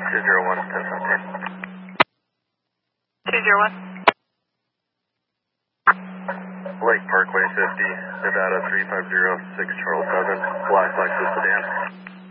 201, 1015. 201. Lake Parkway 50, Nevada 3506 Charles 7, Black Lexus sedan.